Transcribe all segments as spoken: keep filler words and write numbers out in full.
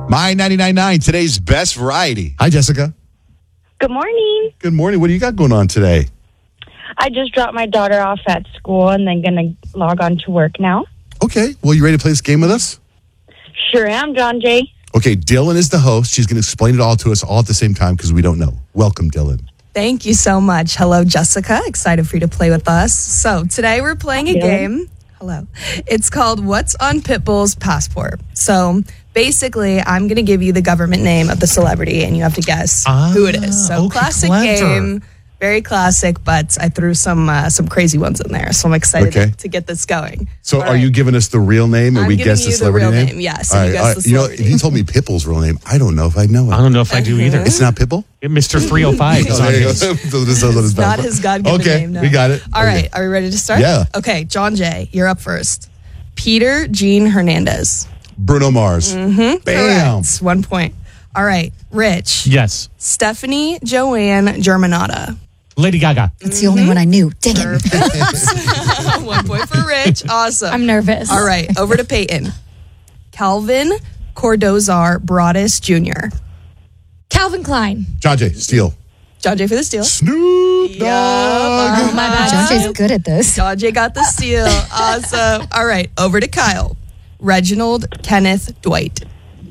My ninety-nine point nine, today's best variety. Hi, Jessica. Good morning. Good morning. What do you got going on today? I just dropped my daughter off at school and then going to log on to work now. Okay. Well, you ready to play this game with us? Sure am, John Jay. Okay, Dylan is the host. She's going to explain it all to us all at the same time because we don't know. Welcome, Dylan. Thank you so much. Hello, Jessica. Excited for you to play with us. So today we're playing a Dylan. game. Hello. It's called What's on Pitbull's Passport. So basically, I'm going to give you the government name of the celebrity and you have to guess Ah, who it is. So okay, classic clever. game. Very classic, but I threw some uh, some crazy ones in there. So I'm excited Okay. to get this going. So All are right. you giving us the real name and I'm we giving guess the you the celebrity real name? name, yes, All and you right, guess all the right. You know, celebrity. he told me Pitbull's real name. I don't know if I know it. I don't know if I do either. It's not Pitbull? Mister three oh five is Oh, on there you go. his. So this is his It's not passport. his God-given Okay, name. No. we got it. All Okay. right, are we ready to start? Yeah. Okay, John Jay, you're up first. Peter Gene Hernandez. Bruno Mars. Mm-hmm. Bam. Correct. One point. All right, Rich. Yes. Stephanie Joanne Germanotta. Lady Gaga. That's the only one I knew. Dang it. One point for Rich. Awesome. I'm nervous. All right, over to Peyton. Calvin Cordozar Broadus Junior Calvin Klein. John Jay, Steele. John Jay for the steal. Snoop Dogg. Oh, my bad. John Jay's good at this. John Jay got the steal. Awesome. All right, over to Kyle. Reginald Kenneth Dwight.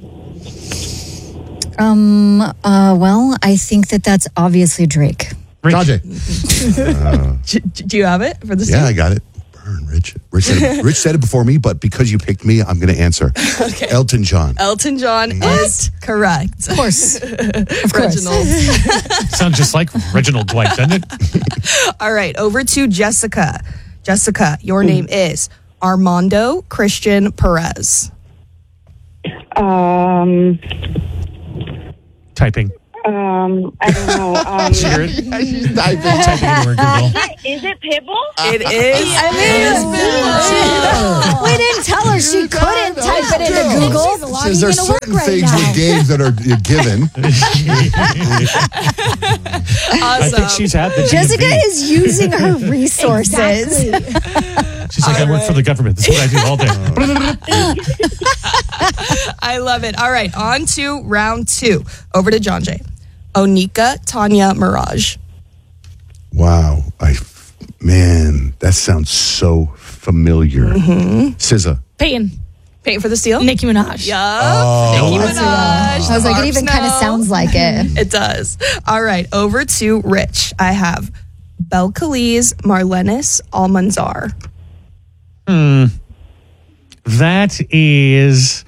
Um. Uh. Well, I think that that's obviously Drake. Rich. John Jay. D- d- do you have it for the steal? Yeah, I got it. Burn, Rich. Rich said it, Rich said it before me, but because you picked me, I'm going to answer. Okay. Elton John. Elton John is correct. Of course. Of course. Reginald. Sounds just like Reginald Dwight, doesn't it? All right, over to Jessica. Jessica, your name is Armando Christian Perez. Um, Typing. um, I don't know. Um, Did you hear it? Typing anywhere, Google. is it Pitbull? It is. I We didn't tell her she couldn't type it into Google. Says there's certain things with games that are uh, given. I think she's had the Jessica D M V. is using her resources. She's like, I work for the government. This is what I do all day. I love it. All right, on to round two. Over to John Jay. Onika Tanya Mirage. Wow. I, man, that sounds so familiar. Mm-hmm. S Z A. Peyton. Paying for the steal? Nicki Minaj. Yup. Oh. Nicki Minaj. I was like, it even kind of sounds like it. It does. All right, over to Rich. I have Belcalis Marlenis Almanzar. That is.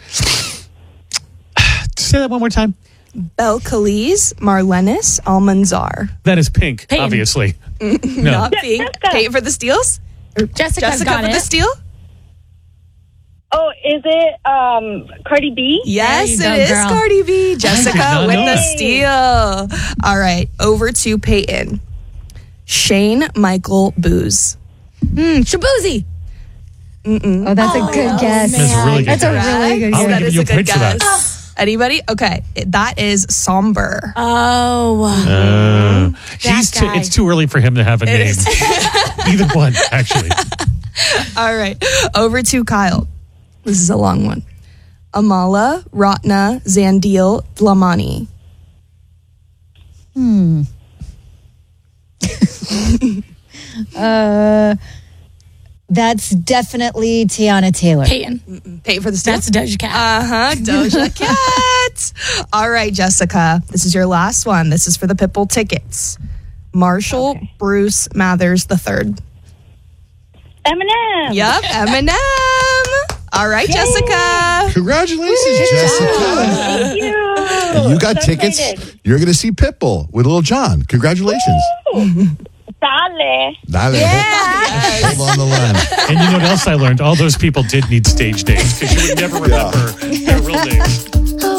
Say that one more time. Belcalis Marlenis Almanzar. That is pink, Peyton. obviously. No. Not pink. Jessica. Paying for the steals? Jessica's Jessica got for the it. steal? Oh, is it um Cardi B? Yes, There it you is go, girl. Cardi B. Jessica not with know the that. steal. All right, over to Peyton. Shane Michael Booz. Mm, Shabuzi. Oh, that's a good guess. That's a really good That's a guess. really good I would guess. That give is you a a good point for that. guess. Anybody? Okay, it- that is Somber. Oh. Uh, he's too, guy. it's too early for him to have a name. is. Either one, actually. All right, over to Kyle. This is a long one. Amala Ratna Zandil Dlamani. Uh, that's definitely Tiana Taylor. Peyton. Pay for the steal. That's Doja Cat. Uh huh. Doja Cat. All right, Jessica. This is your last one. This is for the Pitbull tickets. Marshall Okay. Bruce Mathers the third. Eminem. Yep, Eminem. All right, Jessica. Congratulations, Jessica. Thank you. And you got So tickets. excited. You're going to see Pitbull with Little John. Congratulations. Dale. Dale. Hold on the line. And you know what else I learned? All those people did need stage names because you would never remember their real names.